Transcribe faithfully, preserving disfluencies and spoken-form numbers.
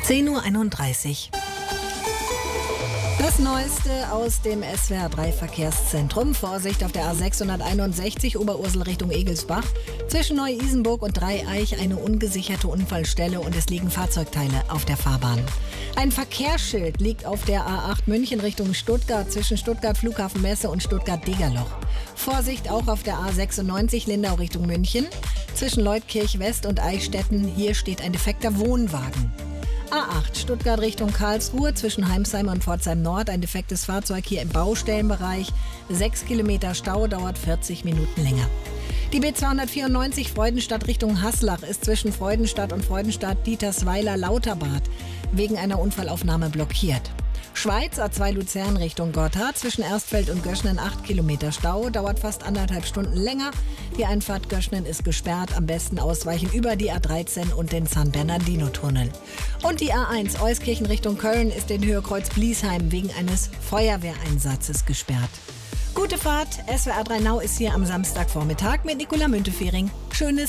zehn Uhr einunddreißig. Das Neueste aus dem S W R drei Verkehrszentrum. Vorsicht auf der A sechshunderteinundsechzig Oberursel Richtung Egelsbach. Zwischen Neu-Isenburg und Dreieich eine ungesicherte Unfallstelle und es liegen Fahrzeugteile auf der Fahrbahn. Ein Verkehrsschild liegt auf der A acht München Richtung Stuttgart zwischen Stuttgart Flughafen Messe und Stuttgart-Degerloch. Vorsicht auch auf der A sechsundneunzig Lindau Richtung München. Zwischen Leutkirch West und Eichstätten. Hier steht ein defekter Wohnwagen. A acht Stuttgart Richtung Karlsruhe zwischen Heimsheim und Pforzheim Nord. Ein defektes Fahrzeug hier im Baustellenbereich. Sechs Kilometer Stau, dauert vierzig Minuten länger. Die B zweihundertvierundneunzig Freudenstadt Richtung Haslach ist zwischen Freudenstadt und Freudenstadt-Dietersweiler-Lauterbad wegen einer Unfallaufnahme blockiert. Schweiz A zwei Luzern Richtung Gotthard zwischen Erstfeld und Göschnen acht Kilometer Stau, dauert fast anderthalb Stunden länger. Die Einfahrt Göschnen ist gesperrt, am besten ausweichen über die A dreizehn und den San Bernardino-Tunnel. Und die A eins Euskirchen Richtung Köln ist in Höhe Kreuz-Bliesheim wegen eines Feuerwehreinsatzes gesperrt. Gute Fahrt, S W R drei Now ist hier am Samstagvormittag mit Nicola Müntefering. Schönes